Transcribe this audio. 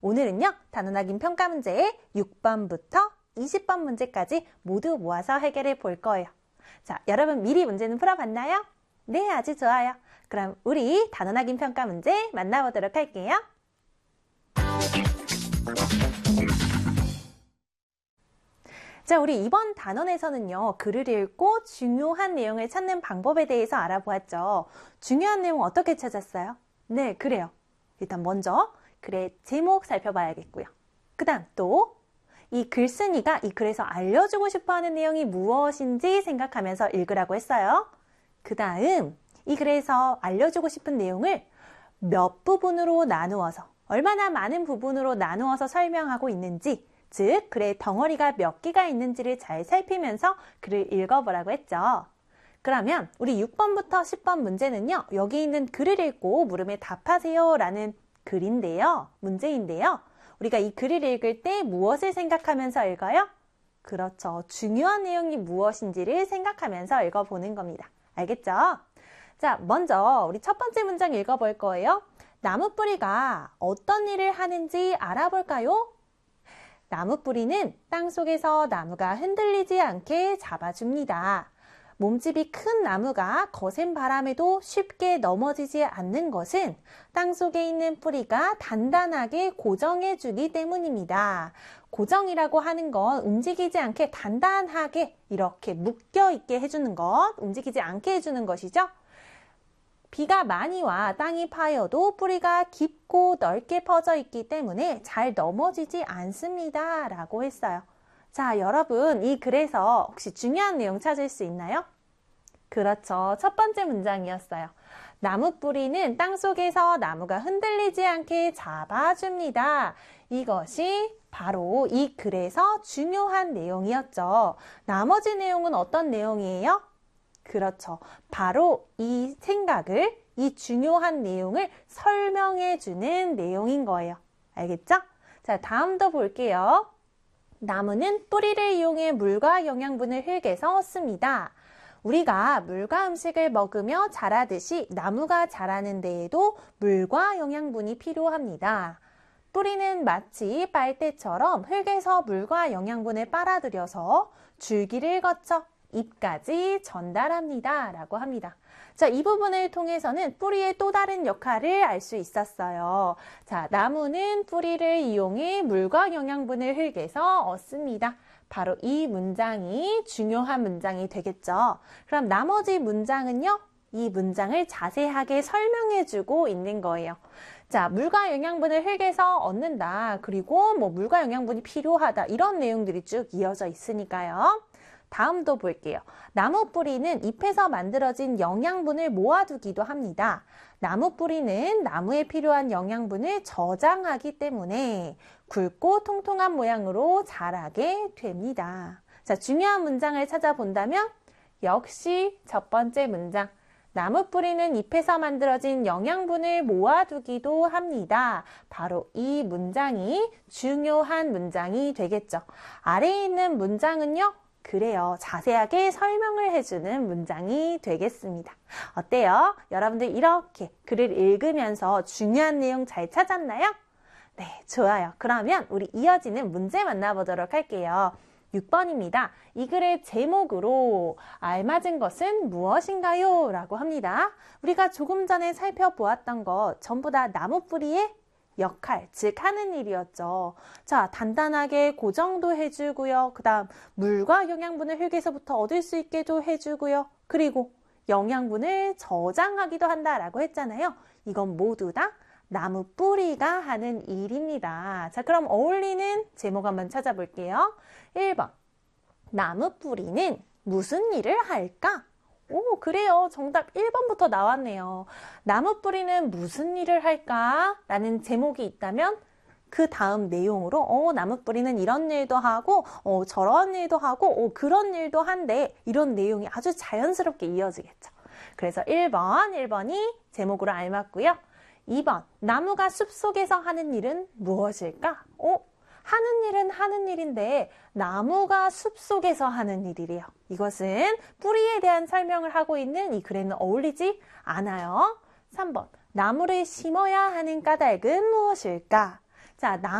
오늘은요, 단원학인 평가 문제의 6번부터 20번 문제까지 모두 모아서 해결해 볼 거예요. 자, 여러분 미리 문제는 풀어봤나요? 네, 아주 좋아요. 그럼 우리 단원학인 평가 문제 만나보도록 할게요. 자, 우리 이번 단원에서는요, 글을 읽고 중요한 내용을 찾는 방법에 대해서 알아보았죠. 중요한 내용 어떻게 찾았어요? 네, 그래요. 일단 먼저 글의 제목 살펴봐야겠고요. 그 다음 또 이 글쓴이가 이 글에서 알려주고 싶어하는 내용이 무엇인지 생각하면서 읽으라고 했어요. 그 다음 이 글에서 알려주고 싶은 내용을 몇 부분으로 나누어서 얼마나 많은 부분으로 나누어서 설명하고 있는지, 즉 글의 덩어리가 몇 개가 있는지를 잘 살피면서 글을 읽어보라고 했죠. 그러면 우리 6번부터 10번 문제는요, 여기 있는 글을 읽고 물음에 답하세요 라는 문제인데요. 우리가 이 글을 읽을 때 무엇을 생각하면서 읽어요? 그렇죠. 중요한 내용이 무엇인지를 생각하면서 읽어보는 겁니다. 알겠죠? 자, 먼저 우리 첫 번째 문장 읽어볼 거예요. 나무 뿌리가 어떤 일을 하는지 알아볼까요? 나무 뿌리는 땅속에서 나무가 흔들리지 않게 잡아줍니다. 몸집이 큰 나무가 거센 바람에도 쉽게 넘어지지 않는 것은 땅속에 있는 뿌리가 단단하게 고정해주기 때문입니다. 고정이라고 하는 건 움직이지 않게 단단하게 이렇게 묶여있게 해주는 것, 움직이지 않게 해주는 것이죠. 비가 많이 와 땅이 파여도 뿌리가 깊고 넓게 퍼져 있기 때문에 잘 넘어지지 않습니다. 라고 했어요. 자, 여러분 이 글에서 혹시 중요한 내용 찾을 수 있나요? 그렇죠. 첫 번째 문장이었어요. 나무 뿌리는 땅속에서 나무가 흔들리지 않게 잡아줍니다. 이것이 바로 이 글에서 중요한 내용이었죠. 나머지 내용은 어떤 내용이에요? 그렇죠. 바로 이 생각을, 이 중요한 내용을 설명해 주는 내용인 거예요. 알겠죠? 자, 다음도 볼게요. 나무는 뿌리를 이용해 물과 영양분을 흙에서 얻습니다. 우리가 물과 음식을 먹으며 자라듯이 나무가 자라는 데에도 물과 영양분이 필요합니다. 뿌리는 마치 빨대처럼 흙에서 물과 영양분을 빨아들여서 줄기를 거쳐 잎까지 전달합니다. 라고 합니다. 자, 이 부분을 통해서는 뿌리의 또 다른 역할을 알 수 있었어요. 자, 나무는 뿌리를 이용해 물과 영양분을 흙에서 얻습니다. 바로 이 문장이 중요한 문장이 되겠죠. 그럼 나머지 문장은요, 이 문장을 자세하게 설명해주고 있는 거예요. 자, 물과 영양분을 흙에서 얻는다. 그리고 뭐 물과 영양분이 필요하다. 이런 내용들이 쭉 이어져 있으니까요. 다음도 볼게요. 나무 뿌리는 잎에서 만들어진 영양분을 모아두기도 합니다. 나무 뿌리는 나무에 필요한 영양분을 저장하기 때문에 굵고 통통한 모양으로 자라게 됩니다. 자, 중요한 문장을 찾아본다면 역시 첫 번째 문장. 나무 뿌리는 잎에서 만들어진 영양분을 모아두기도 합니다. 바로 이 문장이 중요한 문장이 되겠죠. 아래에 있는 문장은요, 그래요. 자세하게 설명을 해주는 문장이 되겠습니다. 어때요? 여러분들 이렇게 글을 읽으면서 중요한 내용 잘 찾았나요? 네, 좋아요. 그러면 우리 이어지는 문제 만나보도록 할게요. 6번입니다. 이 글의 제목으로 알맞은 것은 무엇인가요? 라고 합니다. 우리가 조금 전에 살펴보았던 것 전부 다 나무 뿌리의 역할, 즉 하는 일이었죠. 자, 단단하게 고정도 해주고요. 그 다음 물과 영양분을 흙에서부터 얻을 수 있게도 해주고요. 그리고 영양분을 저장하기도 한다라고 했잖아요. 이건 모두 다 나무 뿌리가 하는 일입니다. 자, 그럼 어울리는 제목 한번 찾아볼게요. 1번, 나무 뿌리는 무슨 일을 할까? 오, 그래요. 정답 1번부터 나왔네요. 나무 뿌리는 무슨 일을 할까? 라는 제목이 있다면 그 다음 내용으로 나무 뿌리는 이런 일도 하고 저런 일도 하고 그런 일도 한데 이런 내용이 아주 자연스럽게 이어지겠죠. 그래서 1번이 제목으로 알맞고요. 2번, 나무가 숲속에서 하는 일은 무엇일까? 하는 일은 하는 일인데 나무가 숲속에서 하는 일이래요. 이것은 뿌리에 대한 설명을 하고 있는 이 글에는 어울리지 않아요. 3번, 나무를 심어야 하는 까닭은 무엇일까? 자,